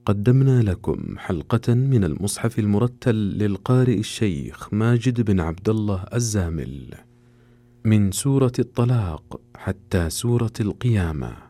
قدمنا لكم حلقة من المصحف المرتل للقارئ الشيخ ماجد بن عبد الله الزامل، من سورة الطلاق حتى سورة القيامة.